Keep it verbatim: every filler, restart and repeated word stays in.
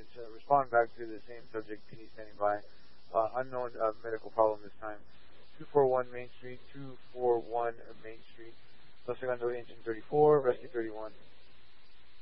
to respond back to the same subject, P D standing by. Uh, unknown uh, medical problem this time. two forty-one Main Street, two forty-one Main Street. Los Segundo Engine thirty-four, Rescue thirty-one.